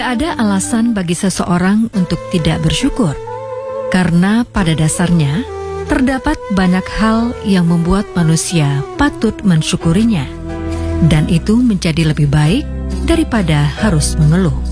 Tidak ada alasan bagi seseorang untuk tidak bersyukur, karena pada dasarnya terdapat banyak hal yang membuat manusia patut mensyukurinya, dan itu menjadi lebih baik daripada harus mengeluh.